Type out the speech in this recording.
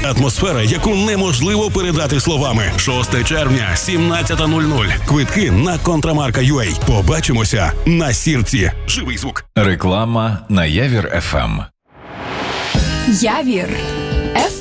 Атмосфера, яку неможливо передати словами. 6 червня, 17:00. Квитки на Контрамарка.UA. Побачимося на Сірці. Живий звук. Реклама на Явір ФМ. Явір